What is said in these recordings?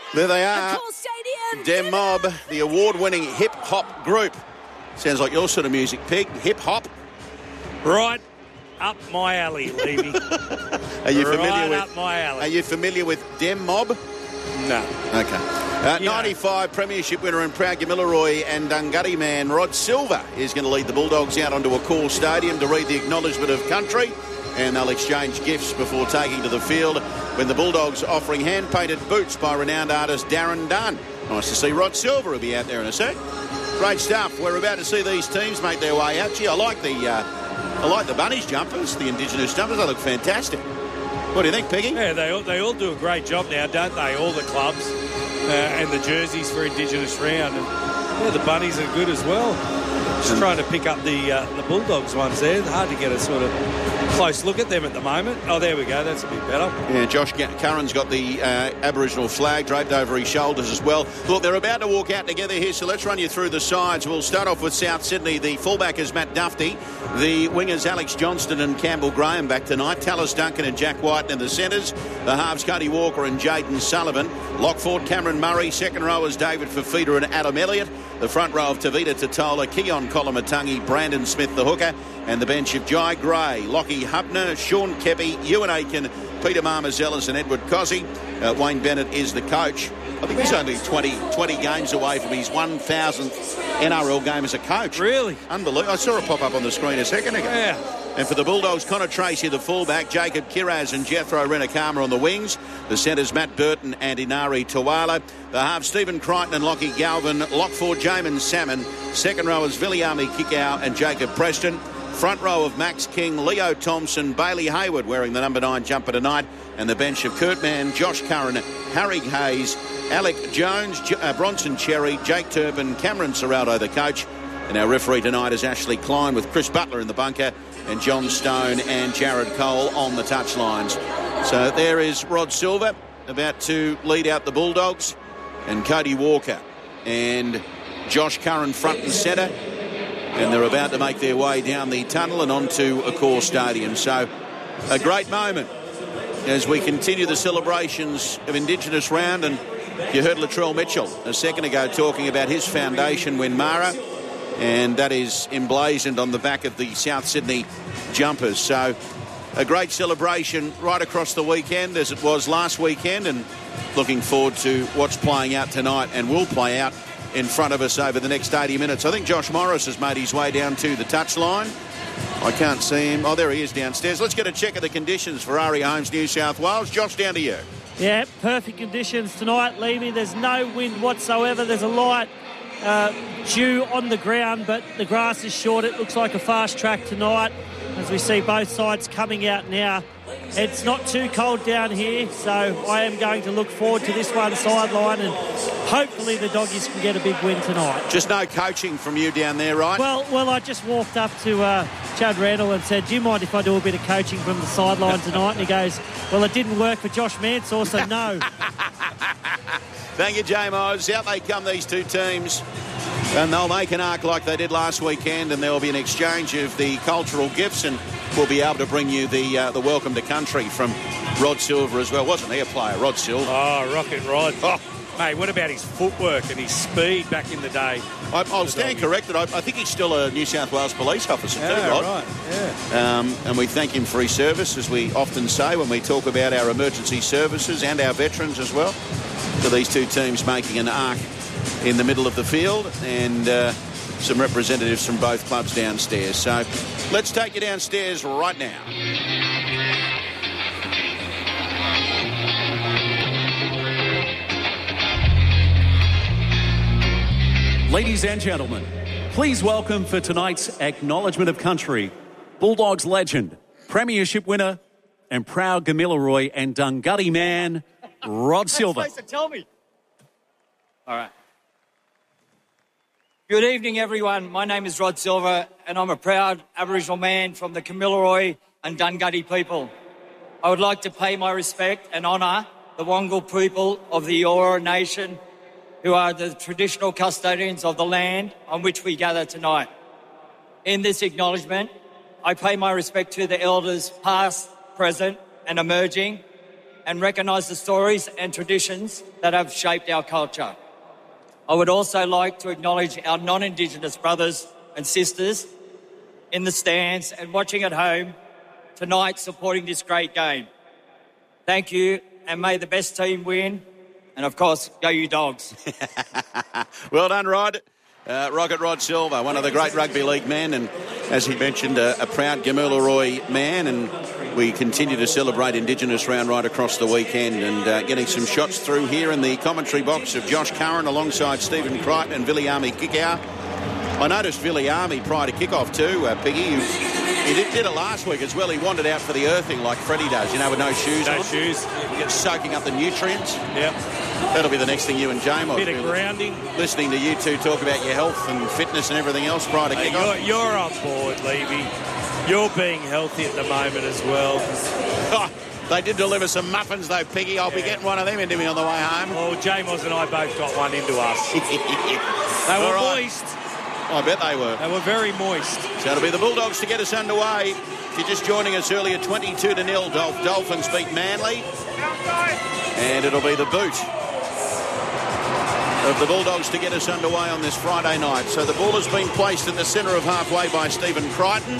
There they are. Cool Stadium. Dem Mob, the award-winning hip-hop group. Sounds like your sort of music, Pig. Hip-hop. Right up my alley, Levy. Are you familiar with? Up my alley. Are you familiar with Dem Mob? No. Okay. 95 premiership winner and proud Gamilaroi and Dungutty man Rod Silver is going to lead the Bulldogs out onto a cool stadium to read the acknowledgement of country, and they'll exchange gifts before taking to the field when the Bulldogs are offering hand-painted boots by renowned artist Darren Dunn. Nice to see Rod Silver will be out there in a sec. Great stuff. We're about to see these teams make their way out. Gee, I like the Bunnies jumpers, the Indigenous jumpers. They look fantastic. What do you think, Peggy? Yeah, they all do a great job now, don't they? All the clubs and the jerseys for Indigenous round. And, yeah, the Bunnies are good as well. Just trying to pick up the Bulldogs ones there. It's hard to get a sort of close look at them at the moment. Oh, there we go. That's a bit better. Yeah, Josh Curran's got the Aboriginal flag draped over his shoulders as well. Look, they're about to walk out together here, so let's run you through the sides. We'll start off with South Sydney. The fullback is Matt Duffy. The wingers Alex Johnston and Campbell Graham back tonight. Tallis Duncan and Jack White in the centres. The halves Cody Walker and Jaden Sullivan. Lockford, Cameron Murray. Second rowers David Fafita and Adam Elliott. The front row of Tavita Totola, Keon Kolomatangi, Brandon Smith the hooker, and the bench of Jai Gray, Lockie Hubner, Sean Kepi, Ewan Aiken, Peter Marmazellis and Edward Cozzi. Wayne Bennett is the coach. I think he's only 20 games away from his 1,000th NRL game as a coach. Really? Unbelievable. I saw it pop up on the screen a second ago. Yeah. And for the Bulldogs, Connor Tracy, the fullback, Jacob Kiraz and Jethro Renakama on the wings. The centres, Matt Burton and Inari Tawala. The halves, Stephen Crichton and Lockie Galvin. Lockford, Jamin Salmon. Second rowers, Viliami Kikau and Jacob Preston. Front row of Max King, Leo Thompson, Bailey Hayward wearing the number 9 jumper tonight. And the bench of Kurt Mann, Josh Curran, Harry Hayes, Alec Jones, Bronson Cherry, Jake Turpin, Cameron Serraldo, the coach. And our referee tonight is Ashley Klein with Chris Butler in the bunker and John Stone and Jared Cole on the touchlines. So there is Rod Silver about to lead out the Bulldogs, and Cody Walker and Josh Curran front and centre. And they're about to make their way down the tunnel and onto Accor Stadium. So a great moment as we continue the celebrations of Indigenous round. And you heard Latrell Mitchell a second ago talking about his foundation Winmara, and that is emblazoned on the back of the South Sydney jumpers. So a great celebration right across the weekend as it was last weekend, and looking forward to what's playing out tonight and will play out in front of us over the next 80 minutes. I think Josh Morris has made his way down to the touchline. I can't see him. Oh, there he is downstairs. Let's get a check of the conditions for Aria Homes, New South Wales. Josh, down to you. Yeah, perfect conditions tonight, Levy. There's no wind whatsoever. There's a light dew on the ground, but the grass is short. It looks like a fast track tonight as we see both sides coming out now. It's not too cold down here, so I am going to look forward to this one sideline, and hopefully the doggies can get a big win tonight. Just no coaching from you down there, right? Well, I just walked up to Chad Randall and said, do you mind if I do a bit of coaching from the sideline tonight? And he goes, well, it didn't work for Josh Mansour, so no. Thank you, J-Moz. Out they come, these two teams. And they'll make an arc like they did last weekend, and there will be an exchange of the cultural gifts, and we'll be able to bring you the welcome to country from Rod Silver as well. Wasn't he a player, Rod Silver? Oh, Rocket Rod. Oh, mate, what about his footwork and his speed back in the day? I'll stand corrected. I think he's still a New South Wales police officer too, Rod. Right, yeah. And we thank him for his service, as we often say when we talk about our emergency services and our veterans as well. So these two teams making an arc in the middle of the field, and some representatives from both clubs downstairs. So let's take you downstairs right now. Ladies and gentlemen, please welcome for tonight's Acknowledgement of Country, Bulldogs legend, premiership winner, and proud Gamilaroi and Dungutty man, Rod Silver. Tell me. All right. Good evening, everyone. My name is Rod Silver, and I'm a proud Aboriginal man from the Kamilaroi and Dungutty people. I would like to pay my respect and honour the Wongal people of the Eora Nation, who are the traditional custodians of the land on which we gather tonight. In this acknowledgement, I pay my respect to the elders past, present and emerging, and recognise the stories and traditions that have shaped our culture. I would also like to acknowledge our non-Indigenous brothers and sisters in the stands and watching at home tonight supporting this great game. Thank you, and may the best team win. And, of course, go you Dogs. Well done, Rod. Rocket Rod Silva, one of the great rugby league men, and as he mentioned, a proud Gamilaroi man, and we continue to celebrate Indigenous Round right across the weekend, and getting some shots through here in the commentary box of Josh Curran alongside Stephen Crichton and Viliami Kikau. I noticed Viliami prior to kick-off too, Piggy. He did it last week as well. He wandered out for the earthing like Freddie does, with no shoes on. No shoes. Soaking up the nutrients. Yep. That'll be the next thing you and Jamo Bit of grounding. Listening to you two talk about your health and fitness and everything else prior to kick-off. You're on board, Levy. You're being healthy at the moment as well. Oh, they did deliver some muffins though, Piggy. I'll be getting one of them into me on the way home. Oh, Jamos and I both got one into us. They were moist. I bet they were. They were very moist. So it'll be the Bulldogs to get us underway. If you're just joining us earlier, 22-0, Dolphins beat Manly. And it'll be the boot of the Bulldogs to get us underway on this Friday night. So the ball has been placed in the centre of halfway by Stephen Crichton.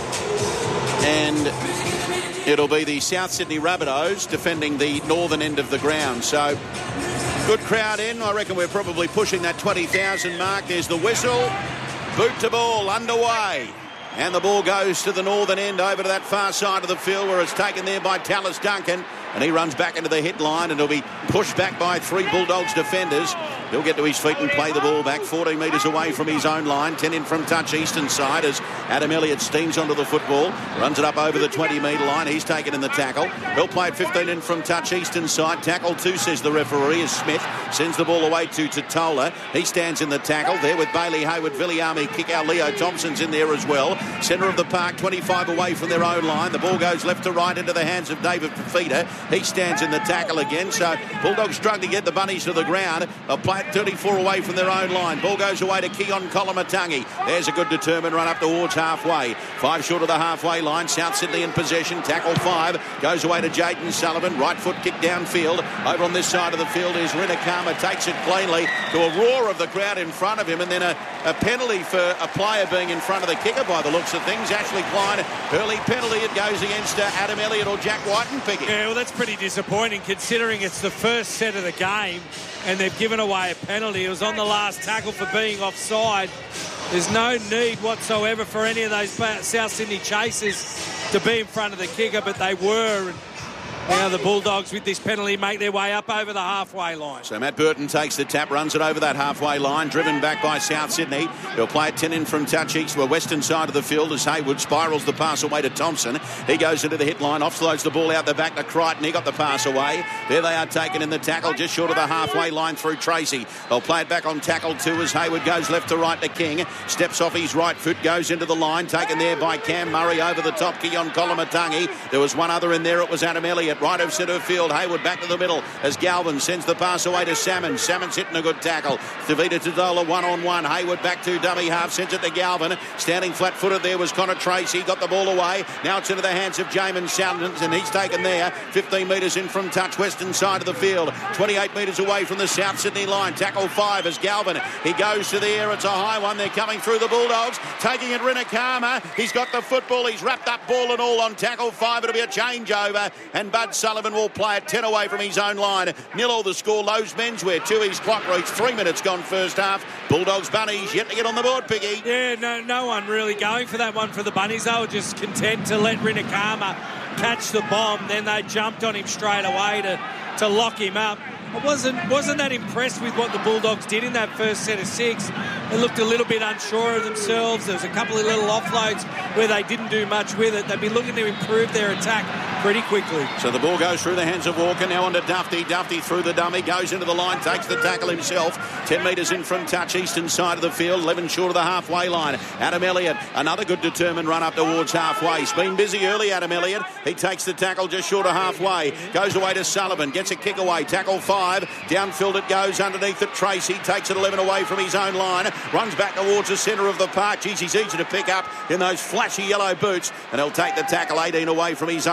And it'll be the South Sydney Rabbitohs defending the northern end of the ground. So good crowd in. I reckon we're probably pushing that 20,000 mark. There's the whistle. Boot to ball underway. And the ball goes to the northern end over to that far side of the field where it's taken there by Tallis Duncan. And he runs back into the hit line and he'll be pushed back by 3 Bulldogs defenders. He'll get to his feet and play the ball back 14 metres away from his own line. 10 in from touch eastern side as Adam Elliott steams onto the football. Runs it up over the 20-metre line. He's taken in the tackle. He'll play it 15 in from touch eastern side. Tackle 2, says the referee, as Smith sends the ball away to Totola. He stands in the tackle there with Bailey Hayward, Viliami Kikau, Leo Thompson's in there as well. Centre of the park, 25 away from their own line. The ball goes left to right into the hands of David Fafita. He stands in the tackle again. So Bulldogs struggling to get the bunnies to the ground. They'll play it 34 away from their own line. Ball goes away to Keon Kolomatangi. There's a good determined run up towards halfway. 5 short of the halfway line. South Sydney in possession. Tackle 5. Goes away to Jayden Sullivan. Right foot kick downfield. Over on this side of the field is Rinakama. Takes it cleanly to a roar of the crowd in front of him. And then a penalty for a player being in front of the kicker by the looks of things. Ashley Klein, early penalty. It goes against Adam Elliott or Jack Whiten, Piggy. Yeah, well, that's pretty disappointing considering it's the first set of the game and they've given away a penalty. It was on the last tackle for being offside. There's no need whatsoever for any of those South Sydney chasers to be in front of the kicker, but they were. Now the Bulldogs with this penalty make their way up over the halfway line. So Matt Burton takes the tap, runs it over that halfway line, driven back by South Sydney. He'll play it 10 in from touch east to a western side of the field as Hayward spirals the pass away to Thompson. He goes into the hit line, offloads the ball out the back to Crichton. He got the pass away. There they are taken in the tackle, just short of the halfway line through Tracy. They'll play it back on tackle 2 as Hayward goes left to right to King. Steps off his right foot, goes into the line, taken there by Cam Murray over the top, Keon Kolomatangi. There was one other in there, it was Adam Elliott, right of centre field. Hayward back to the middle as Galvin sends the pass away to Salmon. Salmon's hitting a good tackle. Tavita Totola 1-on-1. Hayward back to dummy half, sends it to Galvin. Standing flat-footed there was Connor Tracy. Got the ball away. Now it's into the hands of Jamin Sanders, and he's taken there. 15 metres in from touch, western side of the field. 28 metres away from the South Sydney line. Tackle 5 as Galvin. He goes to the air. It's a high one. They're coming through the Bulldogs. Taking it Rinakama. He's got the football. He's wrapped up ball and all on tackle 5. It'll be a changeover, and Bud Sullivan will play it 10 away from his own line. 0 the score. Lowe's Menswear 2. His clock reached 3 minutes gone first half. Bulldogs Bunnies yet to get on the board, Piggy. Yeah, no one really going for that one for the Bunnies. They were just content to let Rinakama catch the bomb. Then they jumped on him straight away to lock him up. I wasn't that impressed with what the Bulldogs did in that first set of 6. They looked a little bit unsure of themselves. There was a couple of little offloads where they didn't do much with it. They'd be looking to improve their attack pretty quickly. So the ball goes through the hands of Walker, now on to Duffy. Duffy through the dummy, goes into the line, takes the tackle himself. 10 metres in from touch, eastern side of the field, 11 short of the halfway line. Adam Elliott, another good determined run up towards halfway. He's been busy early, Adam Elliott. He takes the tackle just short of halfway. Goes away to Sullivan, gets a kick away, tackle 5. Downfield it goes underneath it. Tracy takes it 11 away from his own line. Runs back towards the centre of the park. Geez, he's easy to pick up in those flashy yellow boots. And he'll take the tackle 18 away from his own line.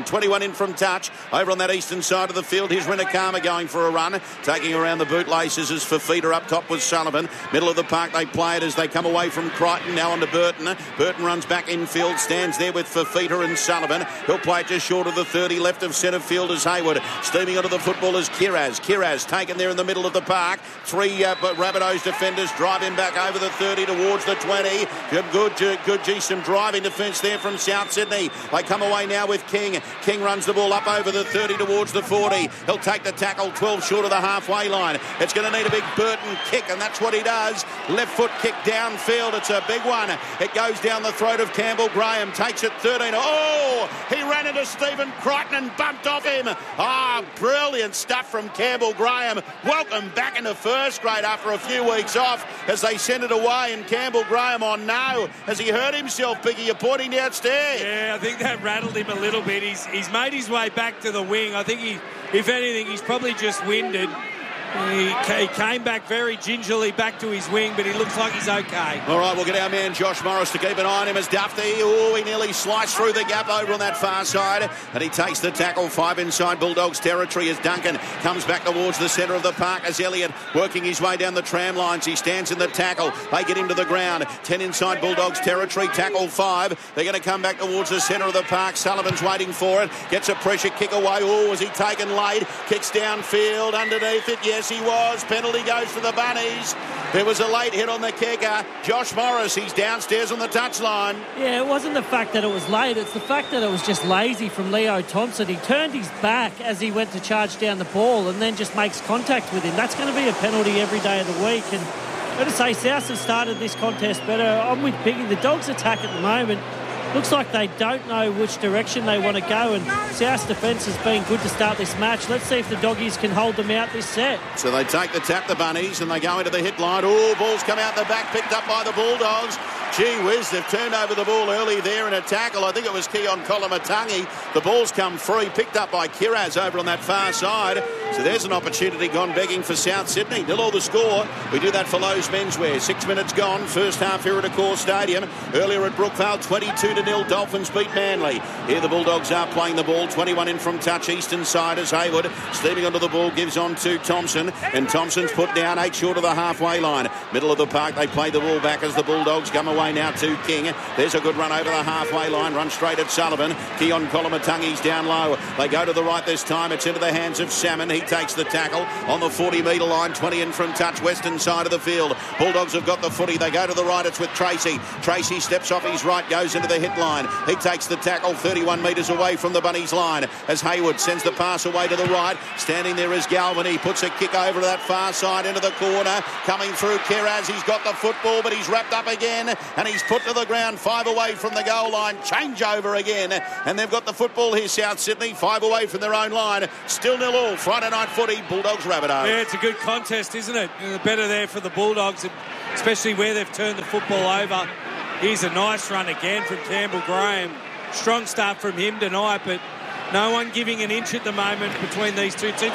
line. 21 in from touch. Over on that eastern side of the field, here's Rinakama going for a run. Taking around the bootlaces as Fafita up top with Sullivan. Middle of the park, they play it as they come away from Crichton. Now on to Burton. Burton runs back infield, stands there with Fafita and Sullivan. He'll play it just short of the 30, left of centre field as Hayward. Steaming onto the football is Kiraz. Kiraz taken there in the middle of the park. Three Rabbitohs defenders drive him back over the 30 towards the 20. Good some driving defence there from South Sydney. They come away now with King. King runs the ball up over the 30 towards the 40. He'll take the tackle 12 short of the halfway line. It's going to need a big Burton kick, and that's what he does. Left foot kick downfield. It's a big one. It goes down the throat of Campbell Graham. Takes it 13. Oh, he ran into Stephen Crichton and bumped off him. Brilliant stuff from Campbell Graham. Welcome back into first grade after a few weeks off as they send it away, and Campbell Graham on no. Has he hurt himself, Biggie? You're pointing downstairs. Yeah, I think that rattled him a little bit. He's made his way back to the wing. I think if anything, he's probably just winded. He came back very gingerly back to his wing, but he looks like he's okay. All right, we'll get our man Josh Morris to keep an eye on him as Duffy. He nearly sliced through the gap over on that far side, and he takes the tackle. 5 inside Bulldogs territory as Duncan comes back towards the centre of the park as Elliott working his way down the tram lines. He stands in the tackle. They get him to the ground. 10 inside Bulldogs territory. Tackle 5. They're going to come back towards the centre of the park. Sullivan's waiting for it. Gets a pressure kick away. Was he taken late? Kicks downfield underneath it. Yes, he was. Penalty goes to the Bunnies. There was a late hit on the kicker. Josh Morris, he's downstairs on the touchline. Yeah, it wasn't the fact that it was late. It's the fact that it was just lazy from Leo Thompson. He turned his back as he went to charge down the ball and then just makes contact with him. That's going to be a penalty every day of the week. And I've got to say, South have started this contest better. I'm with Biggie. The Dogs attack at the moment. Looks like they don't know which direction they want to go, and South's defence has been good to start this match. Let's see if the Doggies can hold them out this set. So they take the tap, the Bunnies, and they go into the hit line. Balls come out the back, picked up by the Bulldogs. Gee whiz, they've turned over the ball early there in a tackle. I think it was Keon Kolomatangi. The ball's come free, picked up by Kiraz over on that far side. So there's an opportunity gone begging for South Sydney. 0 the score. We do that for Lowe's Menswear. 6 minutes gone. First half here at Accor Stadium. Earlier at Brookvale, 22-0. Dolphins beat Manly. Here the Bulldogs are playing the ball. 21 in from touch. Eastern side as Hayward steaming onto the ball, gives on to Thompson. And Thompson's put down 8 short of the halfway line. Middle of the park, they play the ball back as the Bulldogs come away now to King. There's a good run over the halfway line. Run straight at Sullivan. Keon Kolomatangi's down low. They go to the right this time. It's into the hands of Salmon. He takes the tackle on the 40-metre line. 20 in from touch. Western side of the field. Bulldogs have got the footy. They go to the right. It's with Tracy. Tracy steps off his right. Goes into the hit line. He takes the tackle 31 metres away from the Bunnies line as Hayward sends the pass away to the right. Standing there is Galvin. He puts a kick over to that far side into the corner. Coming through Kiraz. He's got the football, but he's wrapped up again. And he's put to the ground, 5 away from the goal line. Change over again, and they've got the football here, South Sydney, 5 away from their own line. Still 0-0. Friday night footy, Bulldogs Rabbitohs. Yeah, it's a good contest, isn't it? Better there for the Bulldogs, especially where they've turned the football over. Here's a nice run again from Campbell Graham. Strong start from him tonight, but no one giving an inch at the moment between these two teams.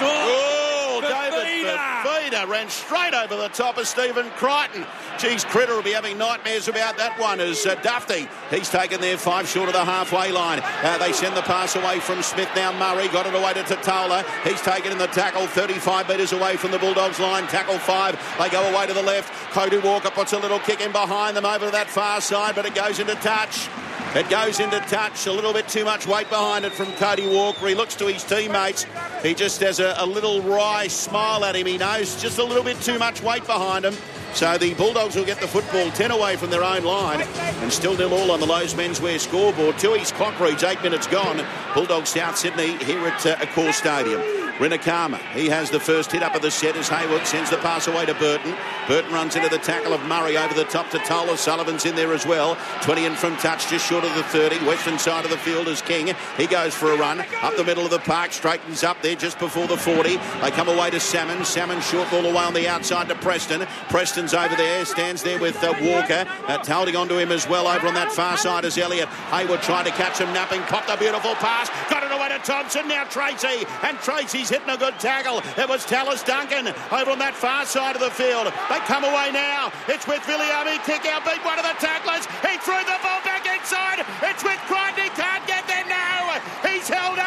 David Fafita ran straight over the top of Stephen Crichton. Geez, Critter will be having nightmares about that one as Duffy. He's taken there 5 short of the halfway line. They send the pass away from Smith. Now Murray got it away to Totola. He's taken in the tackle 35 metres away from the Bulldogs line. Tackle 5. They go away to the left. Cody Walker puts a little kick in behind them over to that far side, but it goes into touch. It goes into touch. A little bit too much weight behind it from Cody Walker. He looks to his teammates. He just has a little wry smile at him. He knows just a little bit too much weight behind him. So the Bulldogs will get the football 10 away from their own line and still 0-0 on the Lowe's Menswear scoreboard. Tooheys clock reads 8 minutes gone. Bulldogs South Sydney here at Accor Stadium. Rinakama, he has the first hit up of the set as Hayward sends the pass away to Burton. Burton runs into the tackle of Murray over the top to Tola. Sullivan's in there as well. 20 in from touch, just short of the 30. Western side of the field is King. He goes for a run up the middle of the park, straightens up there just before the 40. They come away to Salmon. Salmon short ball away on the outside to Preston. Preston's over there, stands there with Walker. Holding on to him as well over on that far side is Elliott. Hayward tried to catch him napping, popped a beautiful pass, got it away to Thompson. Now Tracy, and Tracy's hitting a good tackle. It was Tallis Duncan over on that far side of the field. They come away now. It's with Viliami. Kick out, beat one of the tacklers. He threw the ball back inside. It's with Crichton. He can't get there now. He's held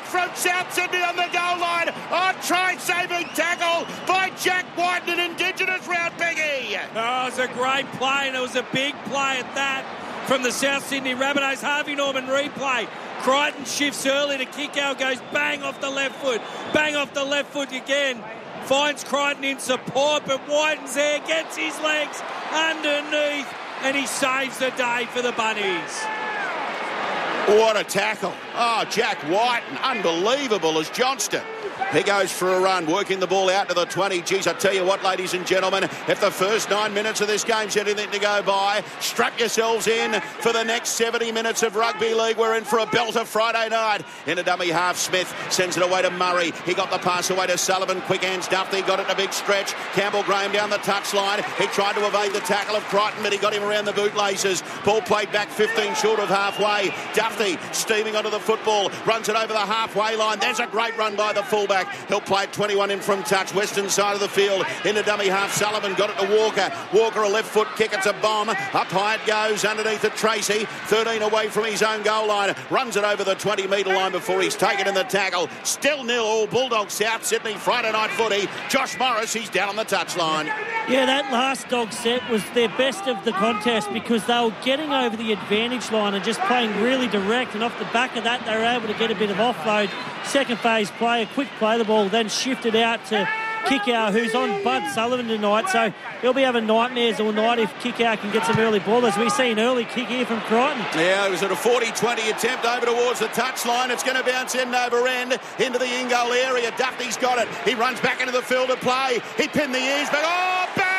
from South Sydney on the goal line. Oh, try-saving tackle by Jack White, an Indigenous round, Piggy. Oh, it was a great play, and it was a big play at that from the South Sydney Rabbitohs. Harvey Norman replay. Crichton shifts early to kick out, goes bang off the left foot. Bang off the left foot again. Finds Crichton in support, but Whiten's there, gets his legs underneath, and he saves the day for the Bunnies. What a tackle. Oh, Jack Whiten, unbelievable as Johnston. He goes for a run, working the ball out to the 20. Geez, I tell you what, ladies and gentlemen, if the first 9 minutes of this game's anything to go by, strap yourselves in for the next 70 minutes of rugby league. We're in for a belter Friday night. In a dummy half, Smith sends it away to Murray. He got the pass away to Sullivan. Quick hands, Duffy got it in a big stretch. Campbell Graham down the touchline. He tried to evade the tackle of Crichton, but he got him around the bootlaces. Ball played back 15 short of halfway. Duffy steaming onto the football, runs it over the halfway line. There's a great run by the fullback. He'll play it 21 in from touch, western side of the field. Into dummy half, Sullivan got it to Walker. Walker, a left foot kick, it's a bomb. Up high it goes, underneath it Tracy. 13 away from his own goal line. Runs it over the 20-metre line before he's taken in the tackle. Still 0-0, Bulldogs South Sydney, Friday night footy. Josh Morris, he's down on the touchline. Yeah, that last dog set was their best of the contest because they were getting over the advantage line and just playing really direct, and off the back of that they were able to get a bit of offload. Second phase play, a quick play the ball, then shifted out to Kickow, who's on Bud Sullivan tonight, so he'll be having nightmares all night if Kickow can get some early ballers. We see an early kick here from Crichton. Yeah, it was at a 40-20 attempt over towards the touchline. It's going to bounce end over end into the in-goal area. Duffy's got it. He runs back into the field to play. He pinned the ears back. Oh, bang!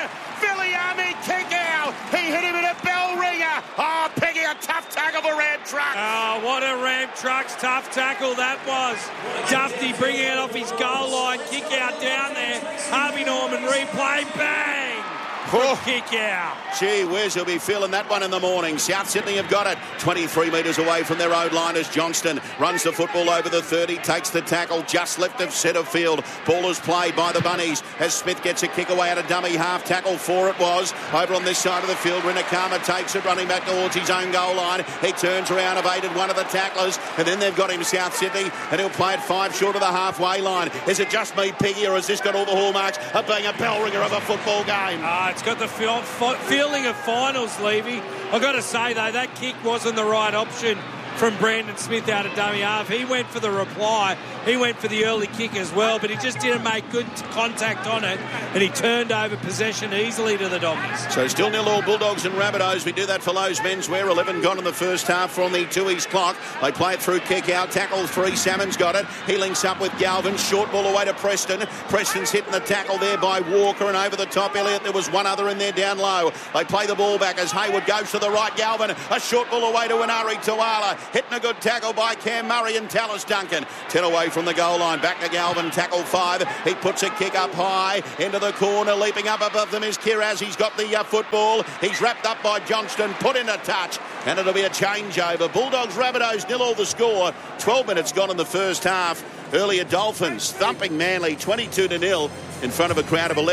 Viliami Kickow. He hit him in a bell ringer. Oh, Peggy, a tough tackle for Ram Trucks. Oh, what a Ram Trucks tough tackle that was. Duffy bringing it off his goal line. Kick out down there. Harvey Norman replay. Bang! Kick out. Gee whiz, he'll be feeling that one in the morning. South Sydney have got it. 23 metres away from their own line as Johnston runs the football over the 30, takes the tackle just left of centre field. Ball is played by the Bunnies as Smith gets a kick away at a dummy half tackle. 4 it was. Over on this side of the field, Rinakama takes it, running back towards his own goal line. He turns around, evaded one of the tacklers, and then they've got him, South Sydney, and he'll play it 5 short of the halfway line. Is it just me, Piggy, or has this got all the hallmarks of being a bell ringer of a football game? It's got the feeling of finals, Levy. I've got to say, though, that kick wasn't the right option from Brandon Smith out of dummy half. He went for the reply. He went for the early kick as well, but he just didn't make good contact on it, and he turned over possession easily to the Doggies. So still 0-0 Bulldogs and Rabbitohs. We do that for Lowe's Menswear. 11 gone in the first half from the 2 clock. They play it through kick out. Tackle 3. Salmon's got it. He links up with Galvin. Short ball away to Preston. Preston's hitting the tackle there by Walker, and over the top, Elliott. There was one other in there down low. They play the ball back as Hayward goes to the right. Galvin. A short ball away to Inari Tuala. Hitting a good tackle by Cam Murray and Tallis Duncan. 10 away from the goal line. Back to Galvin. Tackle 5. He puts a kick up high into the corner. Leaping up above them is Kiraz. He's got the football. He's wrapped up by Johnston. Put in a touch. And it'll be a changeover. Bulldogs, Rabbitohs, 0-0 the score. 12 minutes gone in the first half. Earlier Dolphins thumping Manly 22-0 in front of a crowd of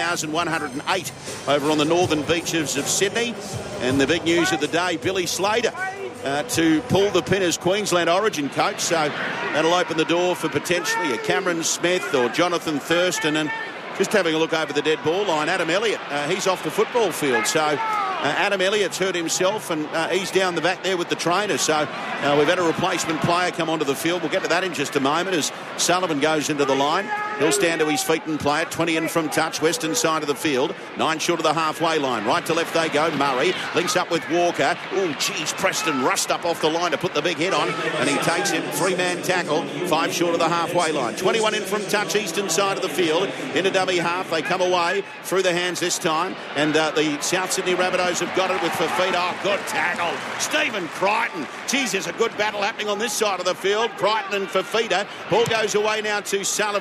11,108 over on the northern beaches of Sydney. And the big news of the day, Billy Slater to pull the pin as Queensland Origin coach. So that'll open the door for potentially a Cameron Smith or Jonathan Thurston. And just having a look over the dead ball line, Adam Elliott, he's off the football field. So Adam Elliott's hurt himself, and he's down the back there with the trainer. So we've had a replacement player come onto the field. We'll get to that in just a moment as Sullivan goes into the line. He'll stand to his feet and play it. 20 in from touch, western side of the field. 9 short of the halfway line. Right to left they go. Murray links up with Walker. Oh, geez, Preston rushed up off the line to put the big hit on, and he takes it. 3-man tackle. 5 short of the halfway line. 21 in from touch, eastern side of the field. Into dummy half. They come away through the hands this time, and the South Sydney Rabbitohs have got it with Fafita. Oh, good tackle. Stephen Crichton. Geez, there's a good battle happening on this side of the field. Crichton and Fafita. Ball goes away now to Sullivan. Gets a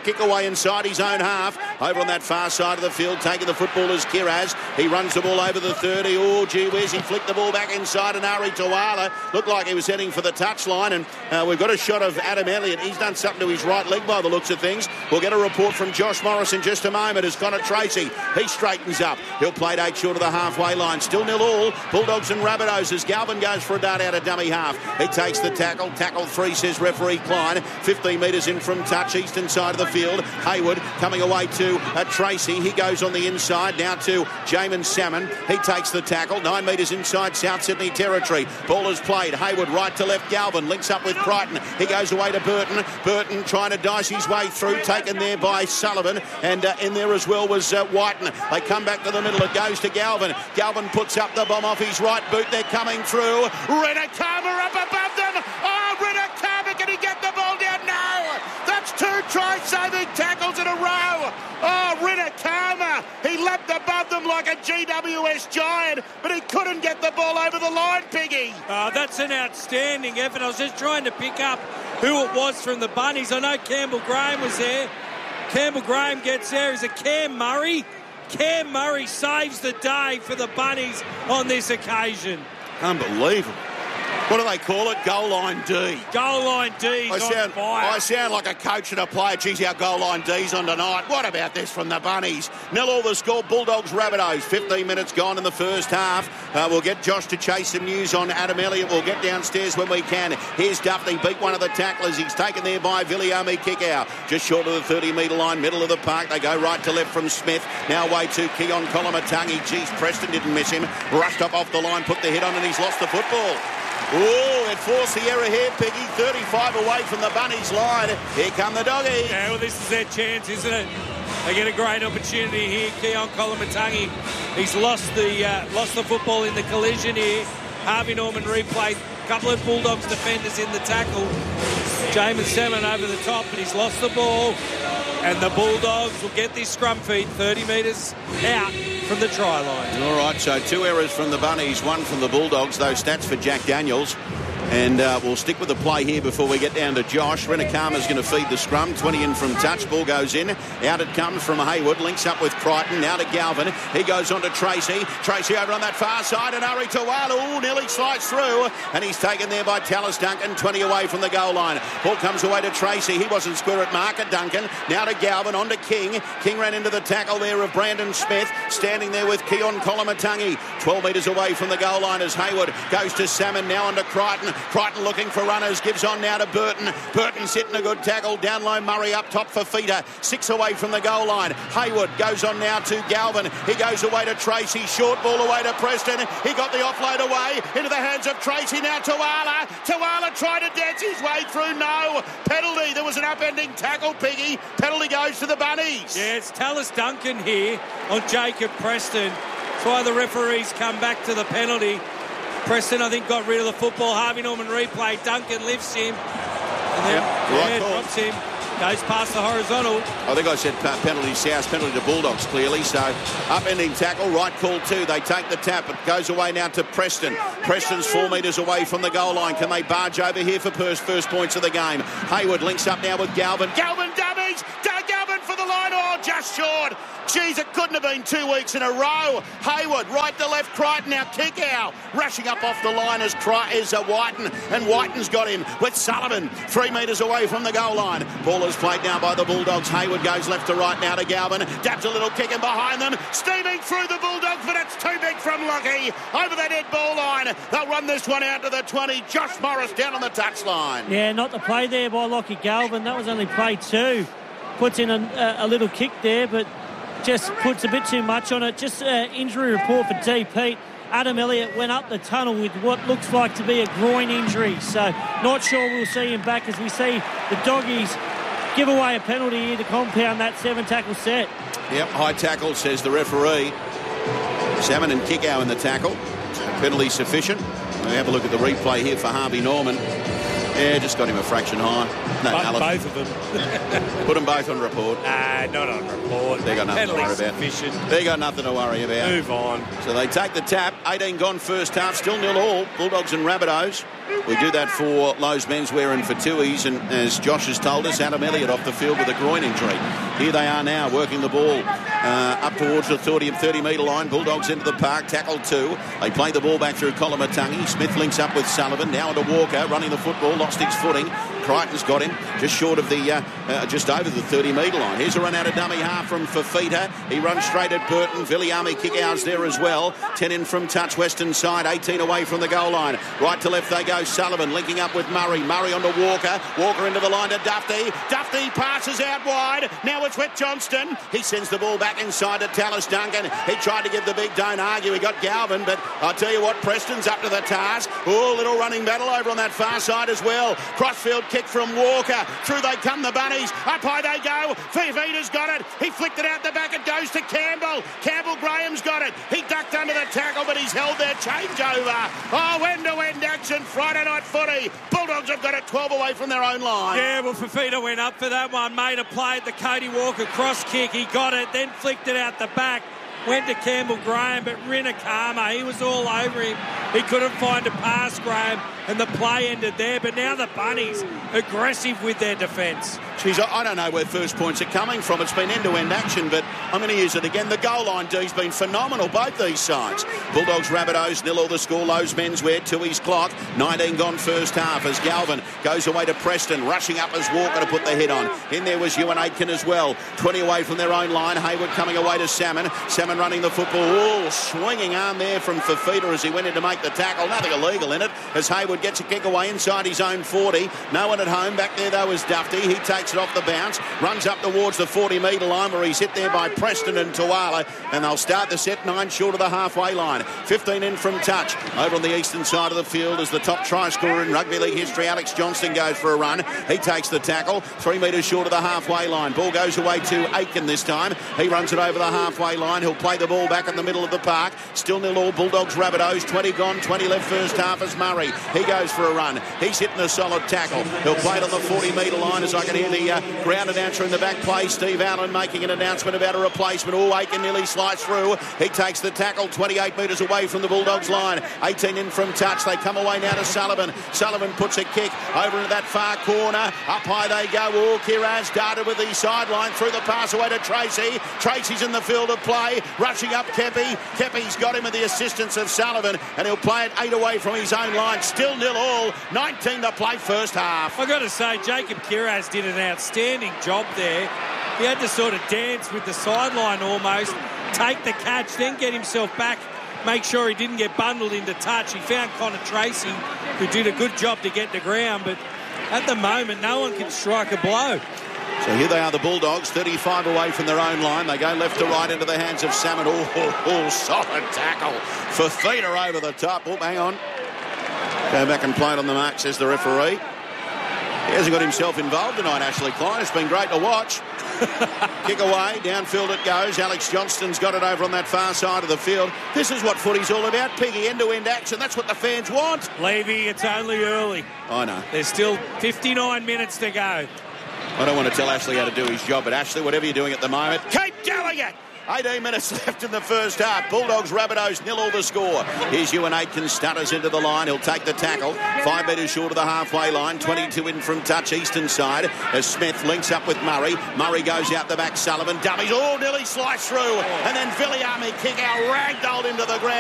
kick away inside his own half. Over on that far side of the field, taking the football is Kiraz. He runs the ball over the 30. Oh, gee whiz, he flicked the ball back inside, and Ari Tawala looked like he was heading for the touchline, and we've got a shot of Adam Elliott. He's done something to his right leg by the looks of things. We'll get a report from Josh Morris in just a moment as Connor Tracy, he straightens up. He'll play 8 short of the halfway line. Still 0-all. Bulldogs and Rabbitohs as Galvin goes for a dart out of dummy half. He takes the tackle. Tackle 3, says referee Klein. 15 metres in from touch, eastern side of the field. Hayward coming away to Tracy. He goes on the inside now to Jamin Salmon. He takes the tackle. 9 metres inside South Sydney territory. Ball is played. Hayward right to left. Galvin links up with Crichton. He goes away to Burton. Burton trying to dice his way through. Taken there by Sullivan. And in there as well was Whiten. They come back to the middle. It goes to Galvin. Galvin puts up the bomb off his right boot. They're coming through. Renakama up above them. Oh, Renakama, can he get the ball down? No! That's 2 try-saving tackles in a row. Oh, Renakama. He leapt above them like a GWS giant, but he couldn't get the ball over the line, Piggy. Oh, that's an outstanding effort. I was just trying to pick up who it was from the Bunnies. I know Campbell Graham was there. Campbell Graham gets there. Is it Cam Murray? Cam Murray saves the day for the Bunnies on this occasion. Unbelievable. What do they call it? Goal line D. Goal line D's on fire. I sound like a coach and a player. Geez, our goal line D's on tonight. What about this from the Bunnies? 0-all the score. Bulldogs, Rabbitohs. 15 minutes gone in the first half. We'll get Josh to chase some news on Adam Elliott. We'll get downstairs when we can. Here's Duffy. Beat one of the tacklers. He's taken there by Viliami Kickout. Just short of the 30-metre line, middle of the park. They go right to left from Smith. Now away to Keon Kolomatangi. Geez, Preston didn't miss him. Rushed up off the line, put the hit on, and he's lost the football. Oh, it forced the error here, Piggy. 35 away from the Bunnies line. Here come the Doggies. Yeah, well, this is their chance, isn't it? They get a great opportunity here. Keon Kolomatangi, he's lost the football in the collision here. Harvey Norman replayed. A couple of Bulldogs defenders in the tackle. Jamin Salmon over the top, but he's lost the ball. And the Bulldogs will get this scrum feed 30 metres out from the try line. All right, so 2 errors from the Bunnies, 1 from the Bulldogs. Those stats for Jack Daniels. And we'll stick with the play here before we get down to Josh. Renakama's going to feed the scrum. 20 in from touch. Ball goes in. Out it comes from Hayward. Links up with Crichton. Now to Galvin. He goes on to Tracy. Tracy over on that far side. And Ari Tawala nearly slides through. And he's taken there by Tallis Duncan. 20 away from the goal line. Ball comes away to Tracy. He wasn't square at mark at Duncan. Now to Galvin. On to King. King ran into the tackle there of Brandon Smith. Standing there with Keon Kolomatangi. 12 metres away from the goal line as Hayward goes to Salmon. Now on to Crichton. Crichton looking for runners, gives on now to Burton. Burton's hitting a good tackle. Down low, Murray up top for Feeder. 6 away from the goal line. Hayward goes on now to Galvin. He goes away to Tracy. Short ball away to Preston. He got the offload away into the hands of Tracy. Now Tawala. Tawala tried to dance his way through. No. Penalty. There was an upending tackle, Piggy. Penalty goes to the Bunnies. Yeah, it's Tallis Duncan here on Jacob Preston. That's why the referees come back to the penalty. Preston, I think, got rid of the football. Harvey Norman replay. Duncan lifts him. And then drops him. Goes past the horizontal. I think I said penalty South, penalty to Bulldogs clearly. So upending tackle, right call too. They take the tap. It goes away now to Preston. Preston's 4 metres away from the goal line. Can they barge over here for first points of the game? Hayward links up now with Galvin. Galvin dummies. Galvin for the line. Oh, just short. Geez, it couldn't have been 2 weeks in a row. Hayward, right to left, Crichton, now kick out. Rushing up off the line is Whiten, and Whiten's got him with Sullivan, 3 metres away from the goal line. Ball is played now by the Bulldogs. Hayward goes left to right now to Galvin. Dabs a little kick in behind them. Steaming through the Bulldogs, but it's too big from Lockie. Over the dead ball line. They'll run this one out to the 20. Josh Morris down on the touchline. Yeah, not the play there by Lockie Galvin. That was only play 2. Puts in a little kick there, but just puts a bit too much on it. Just injury report for D. Pete. Adam Elliott went up the tunnel with what looks like to be a groin injury. So not sure we'll see him back as we see the Doggies give away a penalty here to compound that 7-tackle set. Yep, high tackle, says the referee. Salmon and Kickow in the tackle. So penalty sufficient. We have a look at the replay here for Harvey Norman. Yeah, just got him a fraction high. No, Both of them. Put them both on report. Not on report. They got nothing to worry about. Sufficient. They got nothing to worry about. Move on. So they take the tap. 18 gone first half. Still 0-all. Bulldogs and Rabbitohs. We do that for Lowe's Menswear and for Tui's. And as Josh has told us, Adam Elliott off the field with a groin injury. Here they are now working the ball up towards the 30-metre line. Bulldogs into the park. Tackle 2. They play the ball back through Colomatungi. Smith links up with Sullivan. Now into Walker running the football. Lost his footing. Crichton's got him just short of the just over the 30-metre line. Here's a run out of dummy half from Fafita. He runs straight at Burton. Viliami kick-outs there as well. 10 in from touch, western side. 18 away from the goal line. Right to left they go. Sullivan linking up with Murray. Murray onto Walker. Walker into the line to Duffy. Duffy passes out wide. Now it's with Johnston. He sends the ball back inside to Tallis Duncan. He tried to give the big don't argue. He got Galvin, but I'll tell you what, Preston's up to the task. Oh, little running battle over on that far side as well. Crossfield kick from Walker. Through they come the Bunnies. Up high they go. Fifita's got it. He flicked it out the back. It goes to Campbell. Campbell Graham's got it. He ducked under the tackle, but he's held their changeover. Oh, end-to-end action. Friday night footy. Bulldogs have got it 12 away from their own line. Yeah, well, Fafita went up for that one. Made a play at the Cody Walker cross kick. He got it, then flicked it out the back. Went to Campbell Graham, but Rinakama, he was all over him. He couldn't find a pass, Graham, and the play ended there. But now the Bunnies, aggressive with their defence. Geez, I don't know where first points are coming from. It's been end-to-end action, but I'm going to use it again. The goal line D's been phenomenal, both these sides. Bulldogs, Rabbitohs, 0-all the score. Lowe's Menswear, Tui's clock. 19 gone first half as Galvin goes away to Preston, rushing up as Walker to put the hit on. In there was Ewan Aitken as well. 20 away from their own line. Hayward coming away to Salmon. Salmon running the football. Oh, swinging arm there from Fafita as he went in to make the tackle. Nothing illegal in it as Hayward gets a kick away inside his own 40. No one at home. Back there, though, is Duffy. He takes it off the bounce, runs up towards the 40-metre line where he's hit there by Preston and Tuala, and they'll start the set 9 short of the halfway line. 15 in from touch. Over on the eastern side of the field as the top try scorer in rugby league history, Alex Johnston, goes for a run. He takes the tackle, 3 metres short of the halfway line. Ball goes away to Aitken this time. He runs it over the halfway line. He'll play the ball back in the middle of the park. Still 0-all Bulldogs, Rabbitohs. 20 gone, 20 left first half as Murray. He goes for a run. He's hitting a solid tackle. He'll play it on the 40-metre line as I can hear the ground announcer in the back play. Steve Allen making an announcement about a replacement. Oh, Aitken nearly sliced through. He takes the tackle 28 metres away from the Bulldogs line. 18 in from touch. They come away now to Sullivan. Sullivan puts a kick over into that far corner. Up high they go. Oh, Kiraz darted with the sideline through the pass away to Tracy. Tracy's in the field of play. Rushing up Kepi. Kepi's got him with the assistance of Sullivan, and he'll play it 8 away from his own line. Still 0-all. 19 to play first half. I've got to say, Jacob Kiraz did an outstanding job there. He had to sort of dance with the sideline almost, take the catch, then get himself back, make sure he didn't get bundled into touch. He found Connor Tracy, who did a good job to get to ground, but at the moment, no one can strike a blow. So here they are, the Bulldogs, 35 away from their own line. They go left to right into the hands of Salmon. Oh, solid tackle. Fafita over the top. Oh, hang on. Go back and play it on the mark, says the referee. He hasn't got himself involved tonight, Ashley Klein. It's been great to watch. Kick away, downfield it goes. Alex Johnston's got it over on that far side of the field. This is what footy's all about, Piggy, end-to-end action. That's what the fans want. Levy, it's only early. I know. There's still 59 minutes to go. I don't want to tell Ashley how to do his job, but Ashley, whatever you're doing at the moment, keep doing it! 18 minutes left in the first half. Bulldogs, Rabbitohs, 0-all the score. Here's Ewan Aitken, stutters into the line. He'll take the tackle. 5 metres short of the halfway line. 22 in from touch, eastern side. As Smith links up with Murray. Murray goes out the back. Sullivan dummies. Oh, nearly sliced through. And then Viliami kick out, ragdolled into the ground.